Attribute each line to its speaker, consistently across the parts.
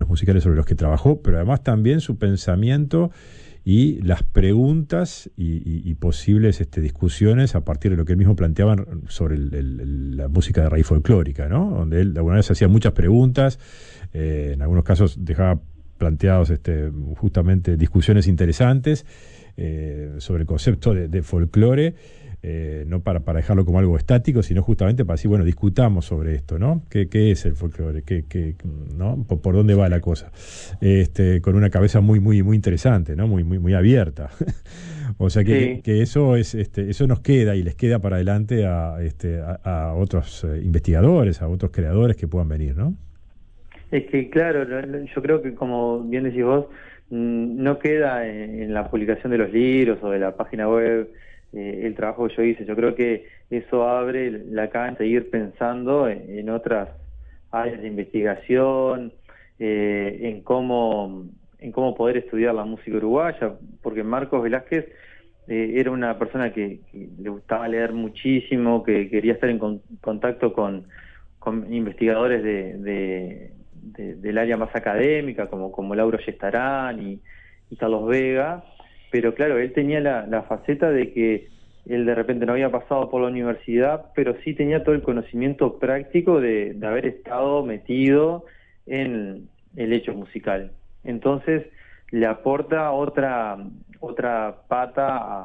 Speaker 1: musicales sobre los que trabajó, pero además también su pensamiento y las preguntas y posibles discusiones a partir de lo que él mismo planteaba sobre la música de raíz folclórica, ¿no? Donde él de alguna vez hacía muchas preguntas, en algunos casos dejaba planteados justamente discusiones interesantes sobre el concepto de folclore, no para dejarlo como algo estático, sino justamente para decir, bueno, discutamos sobre esto, ¿no? ¿Qué es el folclore? ¿No? ¿Por dónde va la cosa? Con una cabeza muy, muy, muy interesante, ¿no? Muy, muy, muy abierta. O sea que eso eso nos queda y les queda para adelante a otros investigadores, a otros creadores que puedan venir, ¿no?
Speaker 2: Es que, claro, yo creo que, como bien decís vos, no queda en la publicación de los libros o de la página web el trabajo que yo hice. Yo creo que eso abre la cancha a seguir pensando en otras áreas de investigación, en cómo poder estudiar la música uruguaya, porque Marcos Velázquez era una persona que le gustaba leer muchísimo, que quería estar en contacto con investigadores del área más académica, como Lauro Yestarán y Carlos Vega, pero claro, él tenía la faceta de que él de repente no había pasado por la universidad, pero sí tenía todo el conocimiento práctico de haber estado metido en el hecho musical. Entonces le aporta otra pata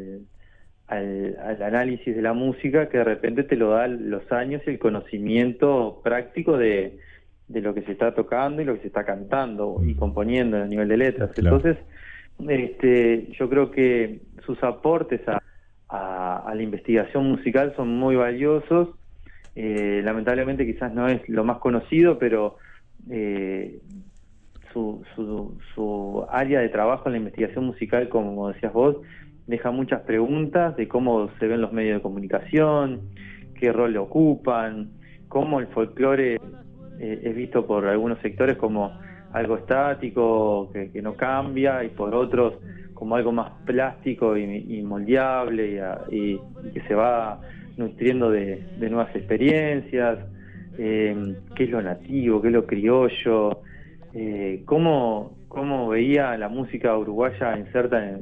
Speaker 2: al análisis de la música, que de repente te lo da los años y el conocimiento práctico de lo que se está tocando y lo que se está cantando y componiendo a nivel de letras.
Speaker 1: Claro.
Speaker 2: Entonces, yo creo que sus aportes a la investigación musical son muy valiosos. Lamentablemente quizás no es lo más conocido, pero su área de trabajo en la investigación musical, como decías vos, deja muchas preguntas de cómo se ven los medios de comunicación, qué rol le ocupan, cómo el folclore es visto por algunos sectores como algo estático, que no cambia, y por otros como algo más plástico y moldeable, y que se va nutriendo de nuevas experiencias, qué es lo nativo, qué es lo criollo, cómo veía la música uruguaya inserta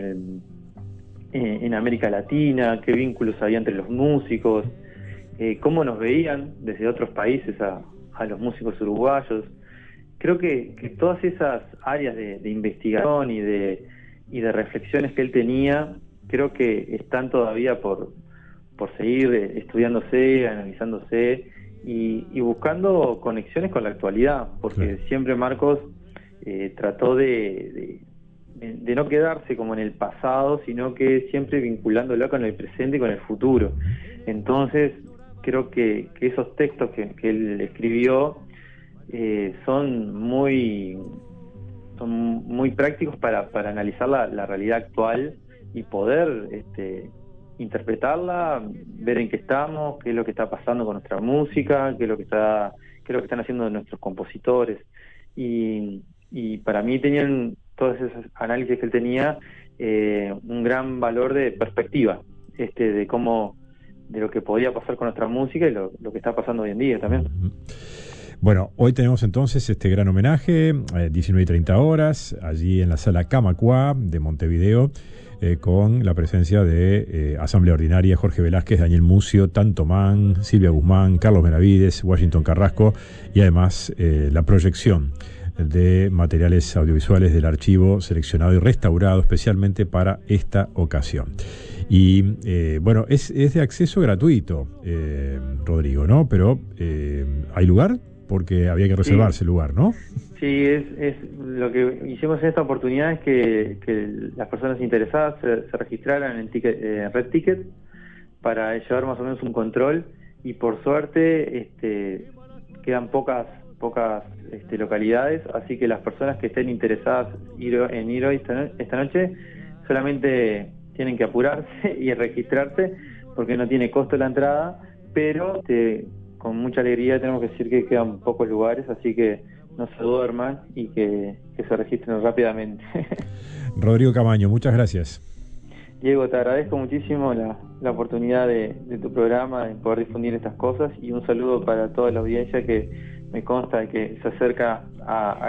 Speaker 2: en América Latina, qué vínculos había entre los músicos, cómo nos veían desde otros países a los músicos uruguayos. Creo que todas esas áreas de investigación y de reflexiones que él tenía, creo que están todavía por seguir estudiándose, analizándose y buscando conexiones con la actualidad, porque siempre Marcos trató de no quedarse como en el pasado, sino que siempre vinculándolo con el presente y con el futuro. Entonces, creo que esos textos que él escribió son muy prácticos para analizar la realidad actual y poder interpretarla, ver en qué estamos, qué es lo que está pasando con nuestra música, qué es lo que están haciendo nuestros compositores. Y para mí tenían todos esos análisis que él tenía un gran valor de perspectiva, de lo que podía pasar con nuestra música y lo que está pasando hoy en día también.
Speaker 1: Bueno, hoy tenemos entonces este gran homenaje, 19:30 horas, allí en la sala Camacuá de Montevideo, con la presencia de Asamblea Ordinaria, Jorge Velázquez, Daniel Mucio, Tanto Man, Silvia Guzmán, Carlos Benavides, Washington Carrasco, y además la proyección de materiales audiovisuales del archivo seleccionado y restaurado especialmente para esta ocasión. Y bueno, es de acceso gratuito, Rodrigo, ¿no? Pero ¿hay lugar? Porque había que reservarse el lugar, ¿no?
Speaker 2: Sí, es lo que hicimos en esta oportunidad es que las personas interesadas se registraran en Red Ticket para llevar más o menos un control, y por suerte quedan pocas localidades, así que las personas que estén interesadas en ir hoy esta noche solamente tienen que apurarse y registrarse, porque no tiene costo la entrada, pero con mucha alegría tenemos que decir que quedan pocos lugares, así que no se duerman y que se registren rápidamente.
Speaker 1: Rodrigo Camaño, muchas gracias.
Speaker 2: Diego, te agradezco muchísimo la oportunidad de tu programa, de poder difundir estas cosas, y un saludo para toda la audiencia que me consta que se acerca a